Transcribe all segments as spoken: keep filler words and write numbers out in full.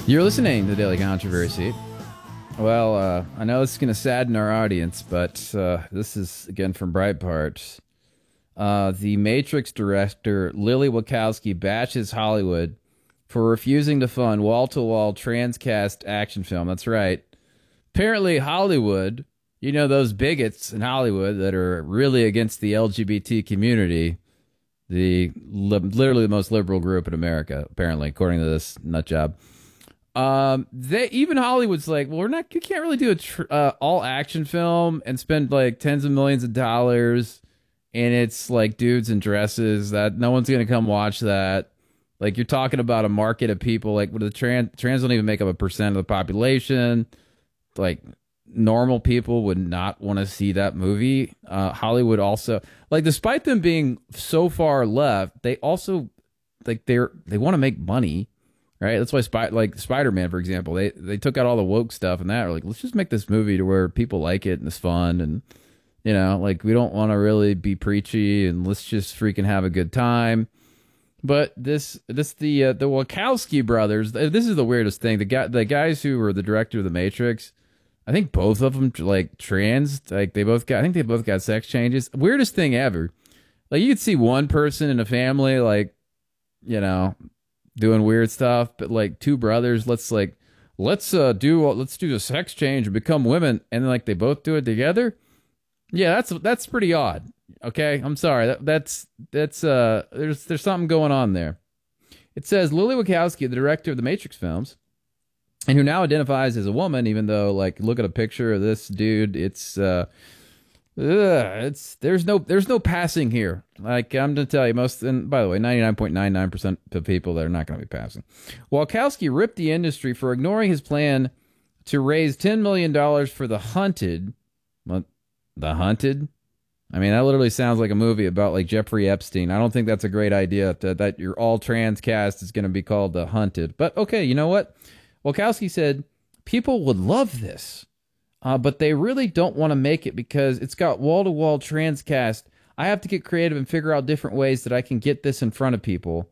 You're listening to Daily Controversy. Well, uh, I know this is going to sadden our audience, but uh, this is, again, from Breitbart. Uh, the Matrix director, Lily Wachowski, bashes Hollywood for refusing to fund wall-to-wall transcast action film. That's right. Apparently, Hollywood, you know, those bigots in Hollywood that are really against the L G B T community, the li- literally the most liberal group in America, apparently, according to this nut job. Um, they even Hollywood's like, well, we're not. You can't really do a tr- uh, all action film and spend like tens of millions of dollars, and it's like dudes in dresses that no one's gonna come watch that. Like you're talking about a market of people like the trans trans don't even make up a percent of the population. Like normal people would not want to see that movie. Uh, Hollywood also like, despite them being so far left, they also like they're they want to make money. Right, that's why Spy- like Spider-Man, for example, they they took out all the woke stuff and that. Are like, let's just make this movie to where people like it and it's fun, and you know, like we don't want to really be preachy, and let's just freaking have a good time. But this this the uh, the Wachowski brothers. This is the weirdest thing. The guy the guys who were the director of The Matrix, I think both of them like trans. Like they both got. I think they both got sex changes. Weirdest thing ever. Like you could see one person in a family, like you know, doing weird stuff, but like two brothers, let's like let's uh do let's do a sex change and become women, and then like they both do it together. Yeah, that's that's pretty odd. Okay, I'm sorry. That, that's that's uh there's there's something going on there. It says Lily Wachowski, the director of the Matrix films, and who now identifies as a woman, even though like look at a picture of this dude, it's uh Ugh, it's there's no there's no passing here. Like I'm gonna tell you, most and by the way, ninety-nine point nine nine percent of people that are not gonna be passing. Wachowski ripped the industry for ignoring his plan to raise ten million dollars for The Hunted. What? The Hunted? I mean, that literally sounds like a movie about like Jeffrey Epstein. I don't think that's a great idea that, that your all trans cast is gonna be called The Hunted. But okay, you know what? Wachowski said people would love this. Uh, but they really don't want to make it because it's got wall-to-wall transcast. I have to get creative and figure out different ways that I can get this in front of people.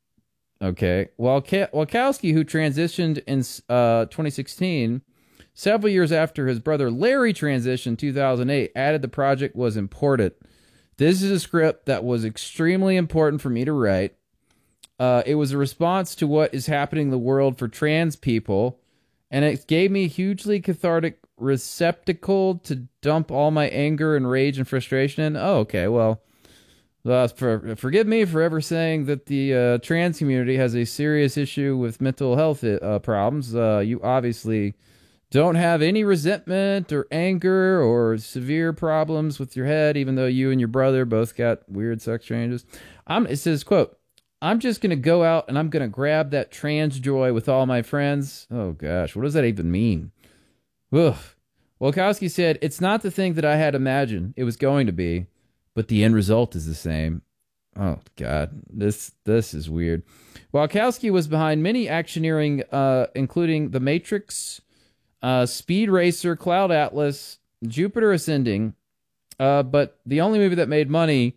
Okay. Well, Wachowski, who transitioned in uh, twenty sixteen, several years after his brother Larry transitioned in two thousand eight, added the project was important. This is a script that was extremely important for me to write. Uh, it was a response to what is happening in the world for trans people, and it gave me hugely cathartic receptacle to dump all my anger and rage and frustration in. Oh, okay. Well, uh, for, forgive me for ever saying that the uh, trans community has a serious issue with mental health uh, problems. Uh, you obviously don't have any resentment or anger or severe problems with your head, even though you and your brother both got weird sex changes. I'm, it says, quote, I'm just going to go out and I'm going to grab that trans joy with all my friends. Oh, gosh. What does that even mean? Ugh. Wachowski said, it's not the thing that I had imagined it was going to be, but the end result is the same. Oh, God. This this is weird. Wachowski was behind many actioneering, uh, including The Matrix, uh, Speed Racer, Cloud Atlas, Jupiter Ascending, uh, but the only movie that made money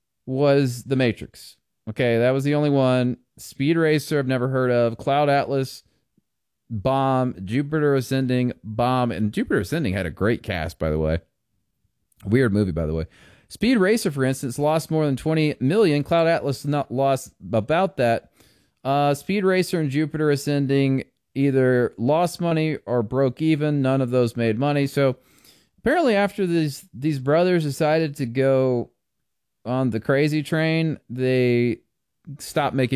was The Matrix. Okay, that was the only one. Speed Racer, I've never heard of. Cloud Atlas, bomb. Jupiter Ascending, bomb. And Jupiter Ascending had a great cast, by the way. Weird movie, by the way. Speed Racer, for instance, lost more than twenty million. Cloud Atlas not lost about that. Uh, Speed Racer and Jupiter Ascending either lost money or broke even. None of those made money. So apparently after these these brothers decided to go on the crazy train, they stopped making